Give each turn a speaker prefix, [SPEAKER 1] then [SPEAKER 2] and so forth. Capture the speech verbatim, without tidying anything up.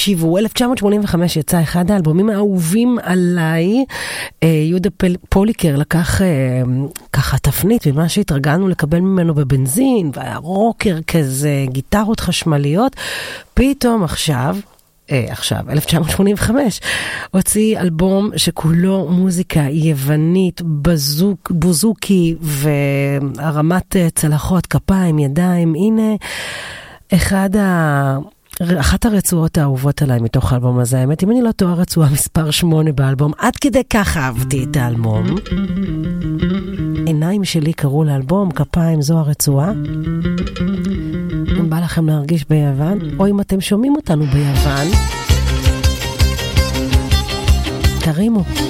[SPEAKER 1] תקשיבו, אלף תשע מאות שמונים וחמש יצא אחד האלבומים האהובים עליי. יהודה פוליקר לקח ככה תפנית ממה שהתרגלנו לקבל ממנו בבנזין, והיה רוקר כזה, גיטרות חשמליות. פתאום עכשיו, אה, עכשיו, אלף תשע מאות שמונים וחמש, הוציא אלבום שכולו מוזיקה יוונית, בזוק, בוזוקי, והרמת צלחות, כפיים, ידיים. הנה, אחד ה... אחת הרצועות האהובות עליי מתוך האלבום הזה, האמת, אם אני לא טועה, רצועה מספר שמונה באלבום, עד כדי כך אהבתי את האלבום. עיניים שלי קראו לאלבום, כפיים זו הרצועה. אם בא לכם להרגיש ביוון, או אם אתם שומעים אותנו ביוון, תרימו.